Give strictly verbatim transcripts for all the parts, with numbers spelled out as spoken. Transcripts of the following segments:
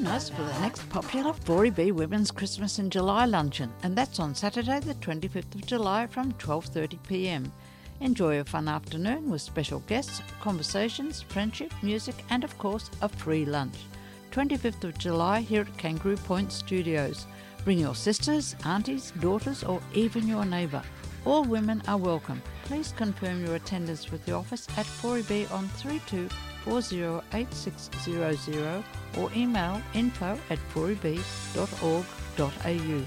join us for the next popular four E B Women's Christmas in July luncheon, and that's on Saturday the twenty-fifth of July from twelve thirty p m. Enjoy a fun afternoon with special guests, conversations, friendship, music and of course a free lunch. twenty-fifth of July here at Kangaroo Point Studios. Bring your sisters, aunties, daughters or even your neighbour. All women are welcome. Please confirm your attendance with the office at four E B on three two four zero eight six zero zero or email info at four e b dot org dot a u.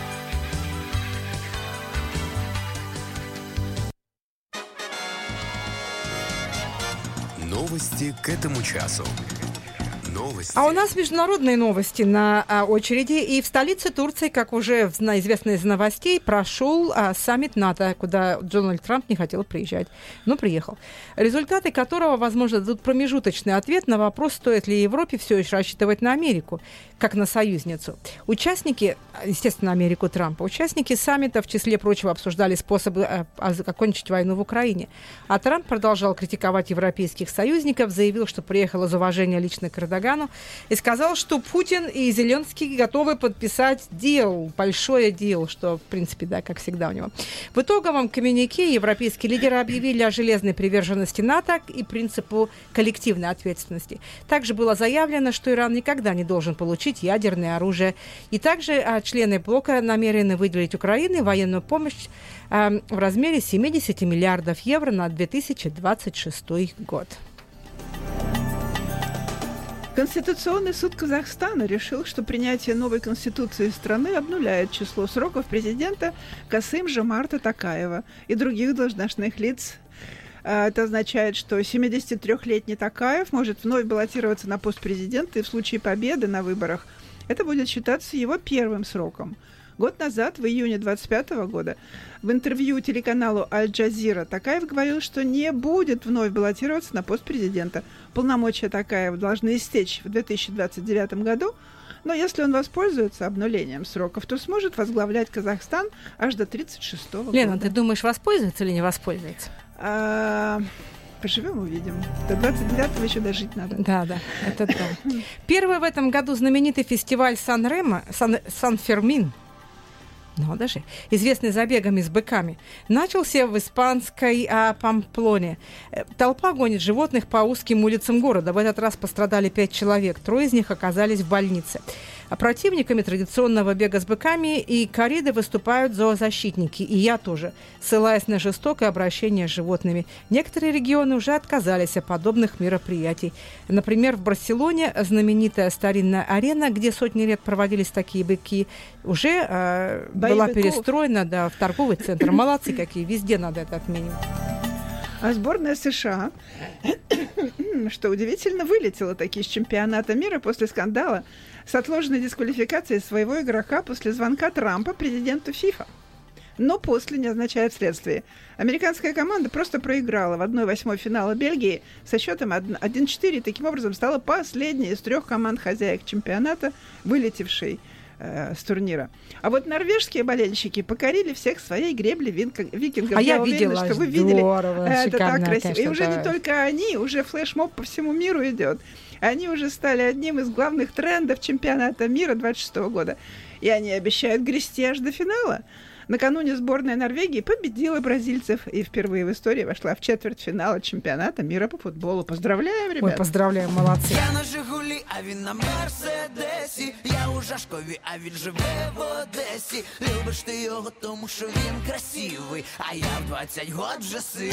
Новости к этому часу. Новости. А у нас международные новости на а, очереди. И в столице Турции, как уже известно из новостей, прошел а, саммит НАТО, куда Дональд Трамп не хотел приезжать, но приехал. Результаты которого, возможно, дадут промежуточный ответ на вопрос, стоит ли Европе все еще рассчитывать на Америку, как на союзницу. Участники, естественно, Америку Трампа, участники саммита, в числе прочего, обсуждали способы а, а, закончить войну в Украине. А Трамп продолжал критиковать европейских союзников, заявил, что приехал из уважения лично к Эрдогану, и сказал, что Путин и Зеленский готовы подписать дел, большое дел, что, в принципе, да, как всегда у него. В итоговом коммюнике европейские лидеры объявили о железной приверженности НАТО и принципу коллективной ответственности. Также было заявлено, что Иран никогда не должен получить ядерное оружие. И также а, члены блока намерены выделить Украине военную помощь а, в размере семьдесят миллиардов евро на две тысячи двадцать шестой год. Конституционный суд Казахстана решил, что принятие новой конституции страны обнуляет число сроков президента Касым-Жомарта Токаева и других должностных лиц. Это означает, что семидесятитрёхлетний Токаев может вновь баллотироваться на пост президента, и в случае победы на выборах это будет считаться его первым сроком. Год назад, в июне двадцать пятого года, в интервью телеканалу «Аль-Джазира» Токаев говорил, что не будет вновь баллотироваться на пост президента. Полномочия Токаева должны истечь в две тысячи двадцать девятом году, но если он воспользуется обнулением сроков, то сможет возглавлять Казахстан аж до тридцать шестого года. Лена, ты думаешь, воспользуется или не воспользуется? А... Поживем, увидим. До двадцать девятого еще дожить надо. Да, да, это да. Первый в этом году знаменитый фестиваль Сан-Ремо, Сан, Сан-Фермин, ну, даже известный забегами с быками, начался в испанской а, Памплоне. Толпа гонит животных по узким улицам города. В этот раз пострадали пять человек. Трое из них оказались в больнице. А противниками традиционного бега с быками и корриды выступают зоозащитники. И я тоже, ссылаясь на жестокое обращение с животными. Некоторые регионы уже отказались от подобных мероприятий. Например, в Барселоне знаменитая старинная арена, где сотни лет проводились такие быки, уже э, была быков. перестроена да, в торговый центр. Молодцы какие, везде надо это отменить. А сборная США, что удивительно, вылетела таки из чемпионата мира после скандала с отложенной дисквалификацией своего игрока после звонка Трампа президенту ФИФА. Но после не означает вследствие. Американская команда просто проиграла в одной восьмой финала Бельгии со счетом один-четыре и таким образом стала последней из трех команд хозяек чемпионата, вылетевшей э, с турнира. А вот норвежские болельщики покорили всех своей греблей викингов. А я, я уверена, видела, что вы видели. здорово, это так красиво. Конечно, и уже да. не только они, уже флешмоб по всему миру идет. Они уже стали одним из главных трендов чемпионата мира двадцать шестого года. И они обещают грести аж до финала. Накануне сборная Норвегии победила бразильцев и впервые в истории вошла в четвертьфинал чемпионата мира по футболу. Поздравляем, ребята! Ой, поздравляем, молодцы! Я на Жигулі, а він на Мерседесі. Я у Жашкові, а він живе в Одесі. Любиш ти його, тому що він красивий, а я в двадцять год вже сивий.